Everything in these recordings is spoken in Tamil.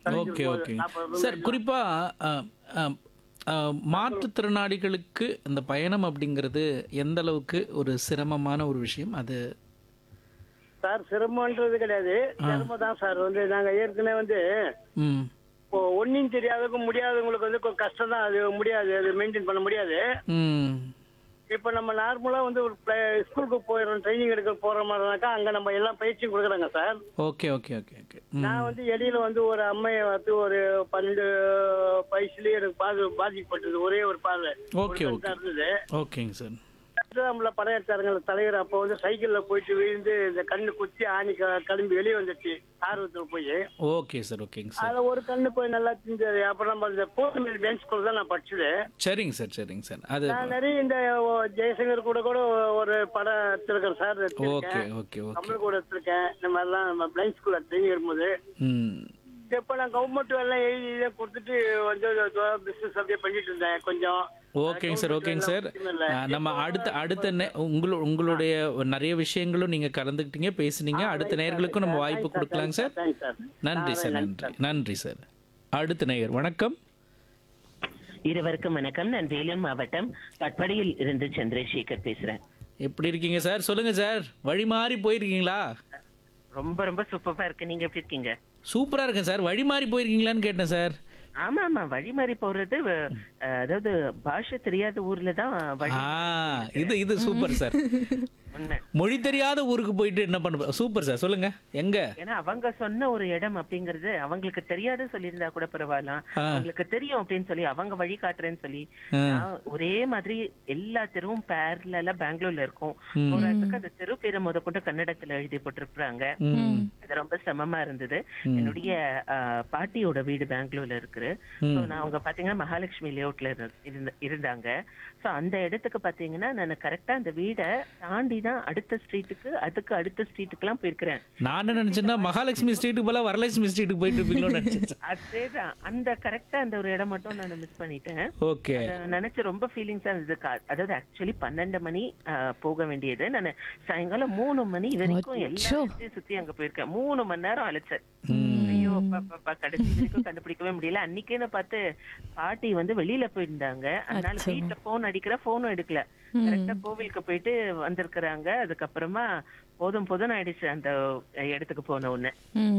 Okay, okay. சார் நாற்பது குறிப்பா அ அ அ மாற்றுத்திறனாளிகளுக்கு இந்த பயணம் அப்படிங்கிறது எந்த அளவுக்கு ஒரு சிரமமான ஒரு விஷயம்? அது சார் சிரமம்ன்றது கிடையாது. சிரமம் தான் சார். நாங்க ஏற்கனவே ம். இப்போ ஒன்னும் தெரியாதவங்க முடியாதவங்களுக்கு கொஞ்சம் கஷ்டம் தான். அது முடியாது, அது மெயின்டைன் பண்ண முடியாது. ம். இப்போ நம்ம நார்மலா ஒரு ஸ்கூலுக்கு போயிடுறோம், ட்ரைனிங் எடுக்க போற மாதிரினாக்கா அங்க நம்ம எல்லாம் பயிற்சியும் கொடுக்குறாங்க sir. Okay, okay, okay, okay. ம். நான் இடையில ஒரு அம்மையை ஒரு 12 வயசுலயே எனக்கு பாதிக்கப்பட்டது. ஒரே ஒரு பார்வை ஓகே, ஒரு கண் ஓகே. தான் இருந்தது. ஓகேங்க சார். நம்மள படையெடுத்தாருங்க தலைவர். அப்போ சைக்கிள்ல போயிட்டு விழுந்து இந்த கண்ணு குத்தி ஆணி கிளம்பி வெளியே வந்துச்சு ஆர்வத்துல போய். ஓகே சார், ஓகேங்க சார். அதுல ஒரு கண்ணு போய் நல்லா திஞ்சாரு. அப்புறம் நம்ம இந்த போர்ட்மேல் டான்ஸ் ஸ்கூல் தான் நான் படிச்சது. சரிங்க சார், சரிங்க சார். அது நான் நிறைய இந்த ஜெயசங்கர் கூட கூட ஒரு படம் எடுத்திருக்கேன் சார். ஓகே, எடுத்திருக்கேன். Okay, okay. கமல் கூட எடுத்திருக்கேன். இந்த மாதிரிலாம் நம்ம பிளைண்ட் ஸ்கூல்ல ட்ரைனிங் வரும்போது ம். இப்ப நான் கவர்மெண்ட் எல்லாம் எழுதி இதை கொடுத்துட்டு பிசினஸ் அப்படியே பண்ணிட்டு இருந்தேன் கொஞ்சம். ஓகேங்க சார், ஓகேங்க சார். நம்ம அடுத்த உங்களுடைய நிறைய விஷயங்களும் நீங்க கலந்துக்கிட்டீங்க, பேசுனீங்க. அடுத்த நேயர்களுக்கும் நம்ம வாய்ப்பு கொடுக்கலாங்க சார். Thanks sir. நன்றி சார், நன்றி, நன்றி சார். அடுத்த நேயர் வணக்கம். இருவருக்கும் வணக்கம். நான் வேலூர் மாவட்டம் பட்படியில் இருந்து சந்திரசேகர் பேசுறேன். எப்படி இருக்கீங்க சார்? சொல்லுங்க சார். வழி மாறி போயிருக்கீங்களா? ரொம்ப ரொம்ப சூப்பரா இருக்கு. நீங்க எப்படி இருக்கீங்க? சூப்பரா இருக்கேன் சார். வழி மாறி போயிருக்கீங்களான்னு கேட்டேன் சார். ஆமா ஆமா, வழி மாறி போறது அதாவது பாஷை தெரியாத ஊர்ல தான் வழி. இது சூப்பர் சார். உண்மை. மொழி தெரியாத ஊருக்கு போயிட்டு என்ன பண்ண சூப்பர் சார். சொல்லுங்க எங்க? ஏன்னா அவங்க சொன்ன ஒரு இடம் அப்படிங்கறது அவங்களுக்கு தெரியாத சொல்லியிருந்தா கூட பரவாயில்ல, அவங்களுக்கு தெரியும் அப்படின்னு சொல்லி அவங்க வழி காட்டுறேன்னு சொல்லி ஒரே மாதிரி எல்லா தெருவும் பேரலா பெங்களூர்ல இருக்கும். ஒரு இடத்துக்கு அந்த தெரு பேரை கொண்டு கன்னடத்துல எழுதி போட்டிருப்பாங்க. அது ரொம்ப சிரமமா இருந்தது. என்னுடைய பாட்டியோட வீடு பெங்களூர்ல இருக்கு. நான் அவங்க பாத்தீங்கன்னா மகாலட்சுமி லேஅவுட்ல இருந்தாங்க. சோ அந்த இடத்துக்கு பாத்தீங்கன்னா நான் கரெக்டா அந்த வீடை தாண்டி தான் அடுத்த ஸ்ட்ரீட்டுக்கு அடுத்த ஸ்ட்ரீட்டுக்கு எல்லாம் போயிருக்கிறேன். நான் என்ன நினைச்சேன்னா மகாலட்சுமி ஸ்ட்ரீட்டுக்கு போல வரலட்சுமி ஸ்ட்ரீட்டுக்கு போயிட்டு இருப்பீங்களோன்னு நினைச்சேன். அதேதான். அந்த கரெக்டா அந்த ஒரு இடம் மட்டும் நான் மிஸ் பண்ணிட்டேன். ஓகே. நினைச்சு ரொம்ப ஃபீலிங்ஸா இருந்தது. அதாவது ஆக்சுவலி 12 மணி போக வேண்டியது. நான் சாயங்காலம் 3 மணி வரைக்கும் எல்லாத்தையும் சுத்தி அங்க போயிருக்கேன். 3 மணி நேரம் அழைச்சேன். ஐயோ கடைசி வரைக்கும் கண்டுபிடிக்கவே முடியல. அன்னைக்குன்னு பார்த்து பாட்டி வெளியில போயிருந்தாங்க. அதனால வீட்டுல போன் அடிக்கிற போனும் எடுக்கல. கரெக்டா கோவிலுக்கு போயிட்டு வந்திருக்கிறாங்க. அதுக்கப்புறமா போதும் ஆயிடுச்சு அந்த இடத்துக்கு போன உடனே.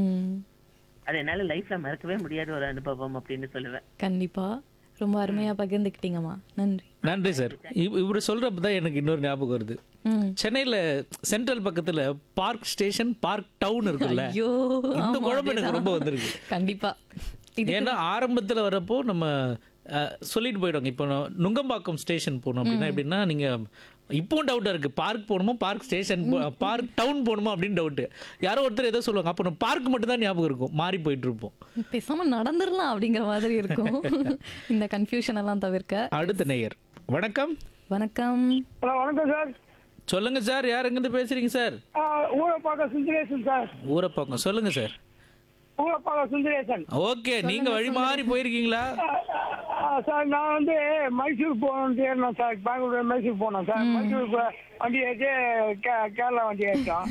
அது என்னால லைஃப்ல மறக்கவே முடியாத ஒரு அனுபவம் அப்படின்னு சொல்லுவேன். கண்டிப்பா ரொம்ப அருமையா பகிர்ந்துக்கிட்டீங்கம்மா. நன்றி. நன்றி சார். இவரு சொல்றப்ப தான் எனக்கு இன்னொரு ஞாபகம் வருது. சென்னையில சென்ட்ரல் பக்கத்துல பார்க் ஸ்டேஷன், பார்க் டவுன் இருக்குல்ல, ஐயோ இந்த குழம்பு எனக்கு ரொம்ப வந்திருக்கு. கண்டிப்பா. ஏன்னா ஆரம்பத்துல வரப்போ நம்ம சொல்லிட்டு போயிடுவாங்க. இப்போ நுங்கம்பாக்கம் ஸ்டேஷன் போகணும் அப்படின்னா எப்படின்னா நீங்க இப்பவும் டவுட்டா இருக்கு, பார்க் போகணுமா பார்க் ஸ்டேஷன் பார்க் டவுன் போகணுமா அப்படின்னு டவுட்டு. யாரோ ஒருத்தர் ஏதோ சொல்லுவாங்க. அப்போ நம்ம பார்க் மட்டும் தான் ஞாபகம் இருக்கும், மாறி போயிட்டு இருப்போம். பேசாம நடந்துடலாம் அப்படிங்கிற மாதிரி இருக்கும். இந்த கன்ஃபியூஷன் எல்லாம் தவிர்க்க. அடுத்த நேயர் வணக்கம். வணக்கம். ஹலோ வணக்கம் சார். சொல்லுங்க சார். யார் எங்கிருந்து பேசுறீங்க சார்? ஊரப்பாக்கம் சுந்தரேசன் சார். ஊரப்பாக்கம் சொல்லுங்க சார். ஊரப்பாக்கம் சுந்தரேசன். ஓகே. நீங்க வழி மாறி போயிருக்கீங்களா? சார் நான் மைசூர் போகணும்னு ஏறினோம் சார். பெங்களூர் மைசூர் போனோம் சார். மைசூர் வண்டி ஏற்றி கேரளா வண்டி ஏற்றோம்.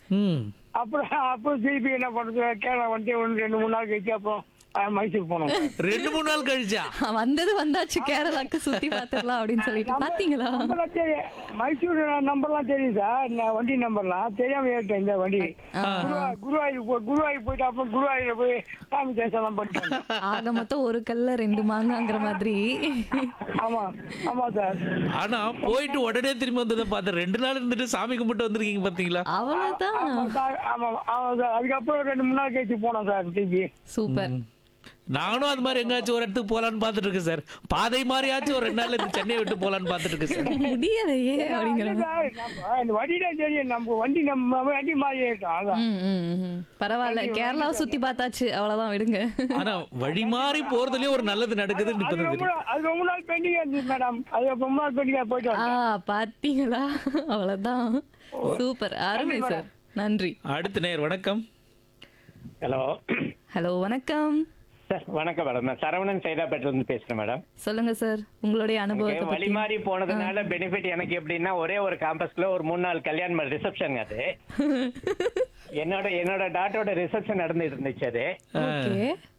அப்புறம் திருப்பி என்ன பண்ணுறது, கேரளா வண்டி 2-3 நாள் கழிச்சு அப்புறம் மைசூர் போனோம். 2-3 நாள் கழிச்சா வந்தாச்சு கேரளாக்கு சுத்தி பார்த்துக்கலாம் அப்படின்னு சொல்லிட்டு பாத்தீங்களா? மைசூர் நம்பர்லாம் தெரியும் சார். வண்டி நம்பர்லாம் தெரியாம ஏறிட்டேன் இந்த வண்டி. குருவாயூர் போயிட்டு அப்புறம் குருவாயூர்ல போய் சாமி தேசம் பண்ணிட்டேன். ஆக மொத்தம் ஒரு கல்ல 2 மாங்காங்கிற மாதிரி. ஆமா ஆமா சார். ஆனா போயிட்டு உடனே திரும்பி வந்ததை பார்த்து 2 நாள் இருந்துட்டு சாமி கும்பிட்டு வந்திருக்கீங்க பாத்தீங்களா? அவ்வளவுதான். ஆமா ஆமா சார். அதுக்கப்புறம் 2-3 நாள் கழிச்சு போனோம் சார் திருப்பி. சூப்பர். நானும் அது மாதிரி எங்காச்சும் ஒரு இடத்துக்கு போலான்னு பாத்துட்டு இருக்கேன் சார். பாதை மாதிரியாச்சும் ஒரு 2 நாள்ல இந்த சென்னையை விட்டு போலான்னு பாத்துட்டு இருக்கேன் சார். முடியலையே அப்படிங்கிற வண்டிதான் தெரியும். நம்ம வண்டி மாதிரி பரவாயில்ல. கேரளாவை சுத்தி பார்த்தாச்சு, அவ்வளவுதான் விடுங்க. ஆனா வழி மாறி போறதுலயே ஒரு நல்லது நடக்குதுன்னு அது ரொம்ப நாள் பெண்டிங்கா இருந்துச்சு மேடம். அது ரொம்ப நாள் பெண்டிங்கா போயிட்டு பாத்தீங்களா? அவ்வளவுதான். சூப்பர், அருமை சார். நன்றி. அடுத்த நேயர் வணக்கம். ஹலோ. ஹலோ வணக்கம் சார். வணக்கம் மேடம். நான் சரவணன் சைதாப்பேட்டில இருந்து பேசுறேன் மேடம். சொல்லுங்க சார் உங்களுடைய அனுபவத்தை. வழி மாறி போனதுனால பெனிஃபிட் எனக்கு எப்படின்னா, ஒரே ஒரு கேம்பஸ்ல ஒரு 3 நாள் கல்யாண ரிசப்ஷன். அது என்னோட டாட்டரோட ரிசப்ஷன் நடந்துட்டு இருந்துச்சு. அது